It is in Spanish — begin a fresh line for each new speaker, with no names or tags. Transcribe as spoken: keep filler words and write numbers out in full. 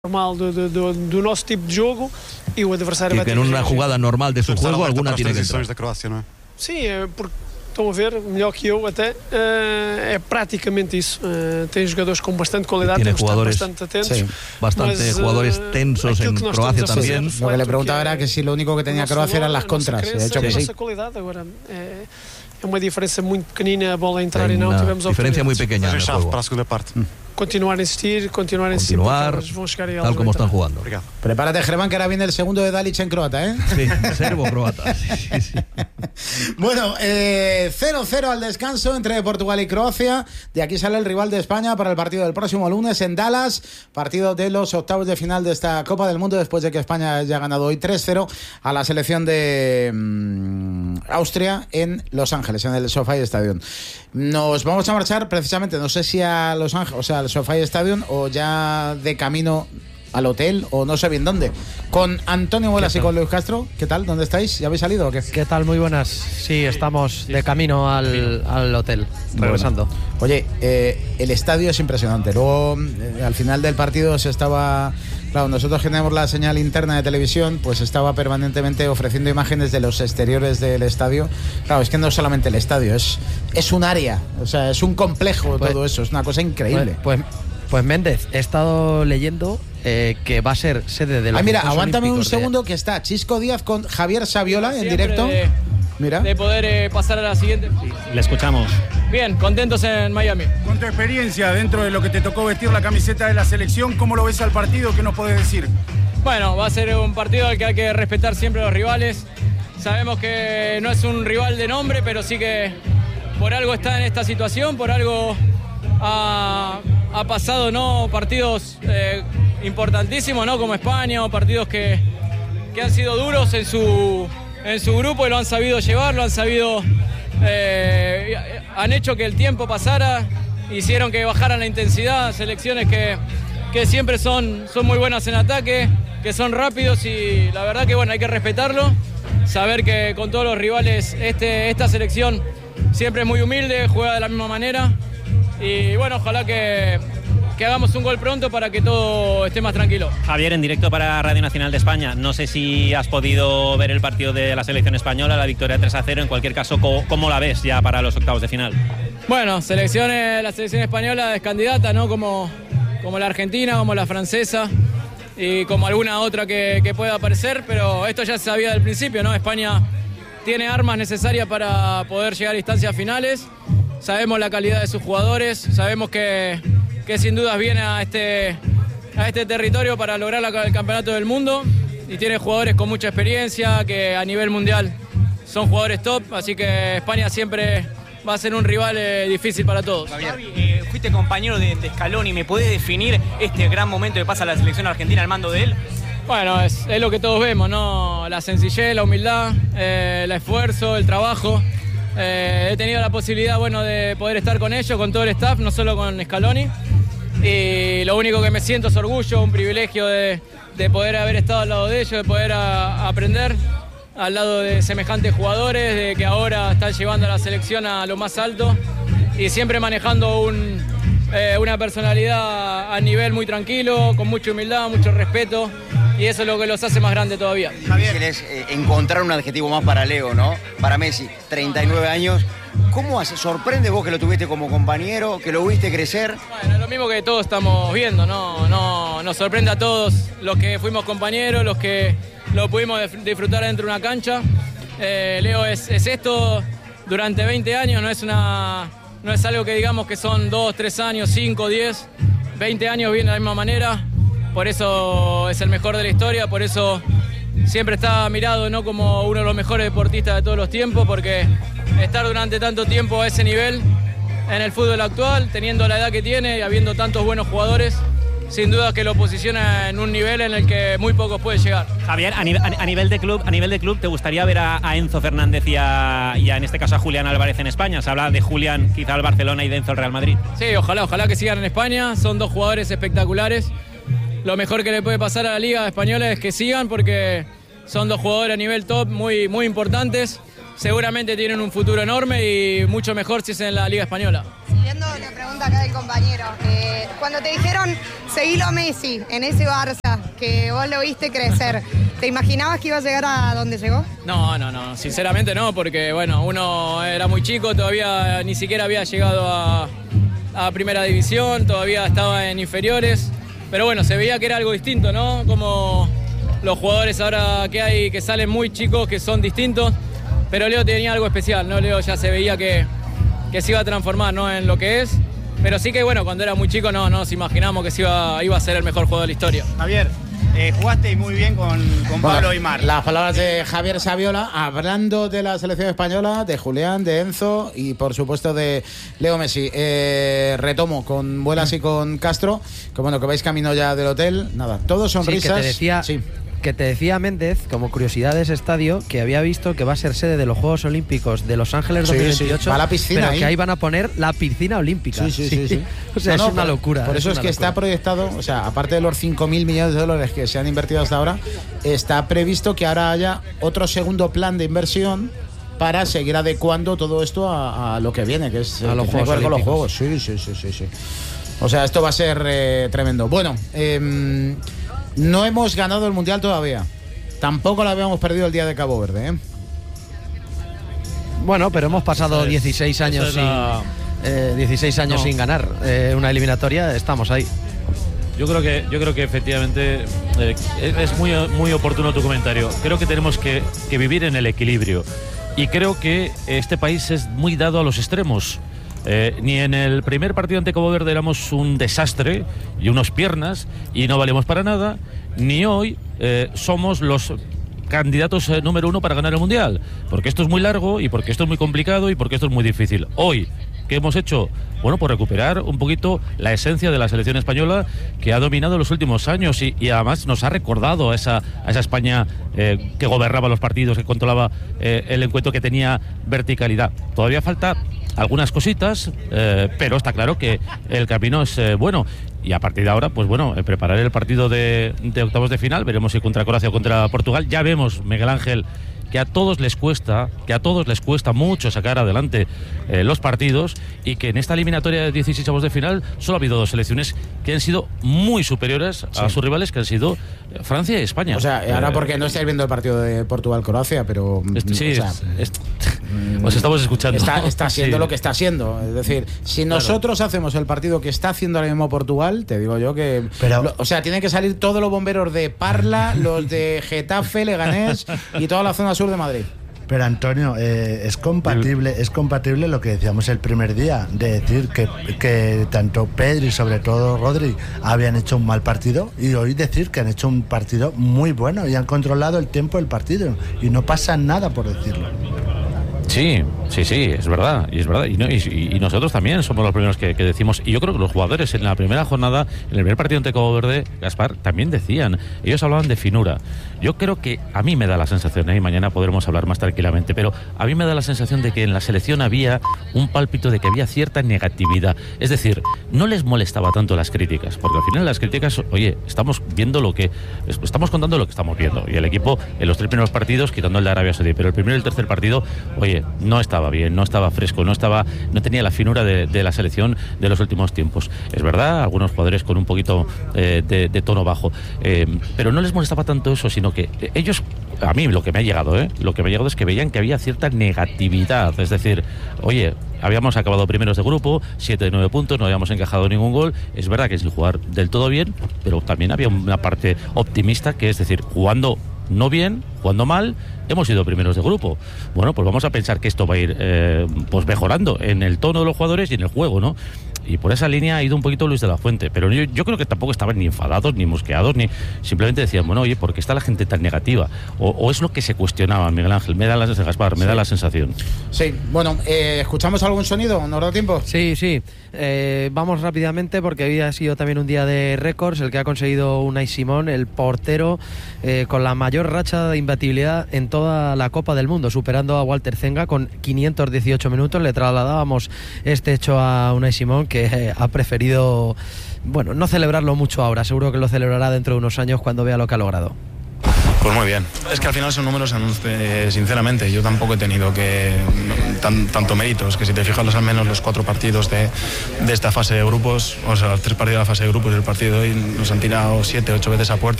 normal do, do, do, do nosso tipo de jogo e o adversário vai ter
que en una jugada normal de su juego alguna tiene que entrar.
Da Croácia, não é?
Sim, é porque estão a ver, melhor que eu até, uh, é praticamente isso. Uh, tem jogadores com bastante qualidade,
tiene
temos que estar
jugadores,
bastante atentos.
Sí, bastante
mas,
jugadores
uh,
tensos en Croacia también.
Lo que le preguntaba era que si lo único que tenía Croacia eran las contras. De hecho, que sí.
Qualidade, agora, é, é uma diferença muito pequenina a bola entrar e não tivemos
diferencia muy pequeña en el juego.
Para a segunda parte. Mm.
Continuar a insistir, continuar a insistir.
Continuar,
Vão chegar a
tal como están jugando.
Obrigado.
Prepárate, Germán, que ahora viene el segundo de Dalic en croata, ¿eh?
Sí, serbo-croata. Sí, sí, sí.
Bueno, eh, cero cero al descanso entre Portugal y Croacia. De aquí sale el rival de España para el partido del próximo lunes en Dallas. Partido de los octavos de final de esta Copa del Mundo, después de que España haya ganado hoy tres cero a la selección de mmm, Austria en Los Ángeles, en el SoFi Stadium. Nos vamos a marchar precisamente, no sé si a Los Ángeles, o sea, al SoFi Stadium o ya de camino al hotel o no sé bien dónde, con Antonio Vuelas y con Luis Castro. ¿Qué tal? ¿Dónde estáis? ¿Ya habéis salido o qué?
¿Qué tal? Muy buenas. Sí, estamos de camino al, al hotel, regresando.
Bueno. Oye, eh, el estadio es impresionante. Luego, eh, al final del partido se estaba... Claro, nosotros tenemos la señal interna de televisión, pues estaba permanentemente ofreciendo imágenes de los exteriores del estadio. Claro, es que no es solamente el estadio, es, es un área, o sea, es un complejo, pues, todo eso, es una cosa increíble.
Pues, pues, pues Méndez, he estado leyendo eh, que va a ser sede de los...
Ah, mira, aguántame un segundo, de... que está Chisco Díaz con Javier Saviola en directo.
De,
mira.
de poder eh, pasar a la siguiente.
Sí, le escuchamos.
Bien, contentos en Miami.
Con tu experiencia dentro de lo que te tocó vestir la camiseta de la selección, ¿cómo lo ves al partido? ¿Qué nos podés decir?
Bueno, va a ser un partido al que hay que respetar siempre a los rivales. Sabemos que no es un rival de nombre, pero sí que por algo está en esta situación, por algo ha, ha pasado, ¿no? Partidos eh, importantísimos, ¿no? Como España, o partidos que, que han sido duros en su, en su grupo y lo han sabido llevar, lo han sabido... Eh, han hecho que el tiempo pasara, hicieron que bajaran la intensidad, selecciones que, que siempre son, son muy buenas en ataque, que son rápidos y la verdad que bueno, hay que respetarlo, saber que con todos los rivales este, esta selección siempre es muy humilde, juega de la misma manera y bueno, ojalá que, que hagamos un gol pronto para que todo esté más tranquilo.
Javier, en directo para Radio Nacional de España, no sé si has podido ver el partido de la selección española, la victoria tres a cero, en cualquier caso, ¿cómo la ves ya para los octavos de final?
Bueno, selecciones, la selección española es candidata, ¿no? Como, como la argentina, como la francesa y como alguna otra que, que pueda aparecer, pero esto ya se sabía del principio, ¿no? España tiene armas necesarias para poder llegar a instancias finales, sabemos la calidad de sus jugadores, sabemos que, que sin dudas viene a este, a este territorio para lograr la, el campeonato del mundo y tiene jugadores con mucha experiencia que a nivel mundial son jugadores top, así que España siempre va a ser un rival eh, difícil para todos.
Javi, eh, fuiste compañero de, de Scaloni, ¿me podés definir este gran momento que pasa la selección argentina al mando de él?
Bueno, es, es lo que todos vemos, ¿no? La sencillez, la humildad, eh, el esfuerzo, el trabajo. Eh, he tenido la posibilidad, bueno, de poder estar con ellos, con todo el staff, no solo con Scaloni. Y lo único que me siento es orgullo, un privilegio de, de poder haber estado al lado de ellos, de poder a, a aprender al lado de semejantes jugadores, de que ahora están llevando a la selección a lo más alto y siempre manejando un, eh, una personalidad a nivel muy tranquilo, con mucha humildad, mucho respeto y eso es lo que los hace más grandes todavía.
Difícil es eh, encontrar un adjetivo más para Leo, ¿no? Para Messi, treinta y nueve años. ¿Cómo hace? ¿Sorprende vos que lo tuviste como compañero, que lo viste crecer?
Bueno, lo mismo que todos estamos viendo, ¿no? No, nos sorprende a todos los que fuimos compañeros, los que lo pudimos disfrutar dentro de una cancha. Eh, Leo es, es esto durante veinte años, no es, una, no es algo que digamos que son dos, tres años, cinco, diez, veinte años viene de la misma manera, por eso es el mejor de la historia, por eso siempre está mirado, ¿no? Como uno de los mejores deportistas de todos los tiempos, porque estar durante tanto tiempo a ese nivel en el fútbol actual, teniendo la edad que tiene y habiendo tantos buenos jugadores, sin duda que lo posiciona en un nivel en el que muy pocos pueden llegar.
Javier, a, nivel, a nivel de club, a nivel de club, ¿te gustaría ver a, a Enzo Fernández y, a, y a, en este caso a Julián Álvarez en España? Se habla de Julián quizá al Barcelona y de Enzo al Real Madrid.
Sí, ojalá, ojalá que sigan en España, son dos jugadores espectaculares. Lo mejor que le puede pasar a la Liga Española es que sigan porque son dos jugadores a nivel top muy, muy importantes. seguramente tienen un futuro enorme y mucho mejor si es en la Liga Española.
Siguiendo la pregunta acá del compañero, eh, cuando te dijeron seguilo a Messi en ese Barça, que vos lo viste crecer, ¿te imaginabas que iba a llegar a donde llegó?
No, no, no, sinceramente no, porque bueno, uno era muy chico, todavía ni siquiera había llegado a, a Primera División, todavía estaba en inferiores, pero bueno, se veía que era algo distinto, ¿no? Como los jugadores ahora que hay que salen muy chicos, que son distintos, pero Leo tenía algo especial, ¿no? Leo ya se veía que, que se iba a transformar, ¿no? En lo que es, pero sí que bueno, cuando era muy chico no, no nos imaginamos que se iba, iba a ser el mejor jugador de la historia.
Javier, eh, jugaste muy bien con, con Pablo
Bueno,
Aimar.
Las palabras de Javier Saviola, hablando de la selección española, de Julián, de Enzo y por supuesto de Leo Messi. Eh, retomo con Vuelas y con Castro, que bueno, que vais camino ya del hotel. Nada, todos sonrisas.
Sí, que te decía,
sí.
que te decía Méndez, como curiosidad de ese estadio, que había visto que va a ser sede de los Juegos Olímpicos de Los Ángeles
Sí,
dos mil veintiocho,
sí, va a la piscina
pero
ahí.
que ahí van a poner la piscina olímpica.
Sí, sí, sí, sí.
O sea,
No, no,
es una
por-
locura.
Por eso es,
una
que
locura.
está proyectado, o sea, aparte de los cinco mil millones de dólares que se han invertido hasta ahora, está previsto que ahora haya otro segundo plan de inversión para seguir adecuando todo esto a, a lo que viene, que es
A los
que tiene que
Juegos
ver con los
Olímpicos.
juegos. Sí, sí, sí, sí, sí. O sea, esto va a ser eh, tremendo. Bueno, eh, no hemos ganado el Mundial todavía. Tampoco lo habíamos perdido el día de Cabo Verde, ¿eh?
Bueno, pero hemos pasado
Eso es-
dieciséis años
eso es la-
sin eh, dieciséis años
No.
sin ganar eh, una eliminatoria, estamos ahí.
Yo creo que, yo creo que efectivamente eh, es muy, muy oportuno tu comentario. Creo que tenemos que, que vivir en el equilibrio. Y creo que este país es muy dado a los extremos. Eh, ni en el primer partido ante Cabo Verde éramos un desastre y unos piernas y no valíamos para nada, ni hoy eh, somos los candidatos eh, número uno para ganar el Mundial, porque esto es muy largo y porque esto es muy complicado y porque esto es muy difícil. Hoy, ¿qué hemos hecho? Bueno, pues recuperar un poquito la esencia de la selección española que ha dominado los últimos años y, y además nos ha recordado a esa, a esa España eh, que gobernaba los partidos, que controlaba eh, el encuentro, que tenía verticalidad. Todavía falta algunas cositas, eh, pero está claro que el camino es eh, bueno. Y a partir de ahora, pues bueno, eh, preparar el partido de, de octavos de final, veremos si contra Croacia o contra Portugal. Ya vemos, Miguel Ángel, que a todos les cuesta, que a todos les cuesta mucho sacar adelante eh, los partidos, y que en esta eliminatoria de dieciséis avos de final solo ha habido dos selecciones que han sido muy superiores a
Sí.
sus rivales, que han sido eh, Francia y España.
O sea, ahora
Eh,
porque no estáis viendo el partido de Portugal-Croacia, pero
este- sí,
o sea,
es- es- os estamos escuchando.
Está, está siendo
Sí.
lo que está siendo. Es decir, si nosotros hacemos el partido que está haciendo ahora mismo Portugal, te digo yo que.
Pero-
lo- o sea, tienen que salir todos los bomberos de Parla, los de Getafe, Leganés y toda la zona sur de Madrid.
Pero Antonio, eh, es compatible es compatible lo que decíamos el primer día, de decir que, que tanto Pedri y sobre todo Rodri habían hecho un mal partido, y hoy decir que han hecho un partido muy bueno y han controlado el tiempo del partido y no pasa nada por decirlo.
Sí, sí, sí, es verdad, y es verdad, y, no- y- y nosotros también somos los primeros que, que decimos, y yo creo que los jugadores en la primera jornada, en el primer partido ante Cabo Verde, Gaspar, también decían, ellos hablaban de finura. Yo creo que a mí me da la sensación, ¿eh? y mañana podremos hablar más tranquilamente, pero a mí me da la sensación de que en la selección había un pálpito de que había cierta negatividad, es decir, no les molestaba tanto las críticas, porque al final las críticas, oye, estamos viendo lo que, estamos contando lo que estamos viendo, y el equipo en los tres primeros partidos, quitando el de Arabia Saudí, pero el primero y el tercer partido, oye, no estaba bien, no estaba fresco, no estaba, no tenía la finura de, de la selección de los últimos tiempos. Es verdad, algunos jugadores con un poquito eh, de, de tono bajo, eh, pero no les molestaba tanto eso, sino que ellos, a mí lo que me ha llegado, ¿eh? lo que me ha llegado es que veían que había cierta negatividad, es decir, oye, habíamos acabado primeros de grupo, siete de nueve puntos, no habíamos encajado ningún gol, es verdad que sin jugar del todo bien, pero también había una parte optimista, que es decir, jugando no bien, jugando mal, hemos sido primeros de grupo. Bueno, pues vamos a pensar que esto va a ir eh, pues mejorando en el tono de los jugadores y en el juego, ¿no? Y por esa línea ha ido un poquito Luis de la Fuente, pero yo, yo creo que tampoco estaban ni enfadados, ni mosqueados, ni simplemente decían, bueno, oye, ¿por qué está la gente tan negativa? O, o es lo que se cuestionaba, Miguel Ángel, me da la sensación, Gaspar, me
Sí.
da la sensación.
Sí, bueno, eh, ¿escuchamos algún sonido? ¿Nos da tiempo?
Sí, sí. Eh, vamos rápidamente porque hoy ha sido también un día de récords, el que ha conseguido Unai Simón, el portero eh, con la mayor racha de imbatibilidad en toda la Copa del Mundo, superando a Walter Zenga con quinientos dieciocho minutos. Le trasladábamos este hecho a Unai Simón, que eh, ha preferido, bueno, no celebrarlo mucho ahora, seguro que lo celebrará dentro de unos años cuando vea lo que ha logrado.
Pues muy bien. Es que al final son números, eh, sinceramente. Yo tampoco he tenido que tan, tanto méritos, que si te fijas al menos los cuatro partidos de, de esta fase de grupos, o sea, los tres partidos de la fase de grupos y el partido de hoy nos han tirado siete, ocho veces a puerta.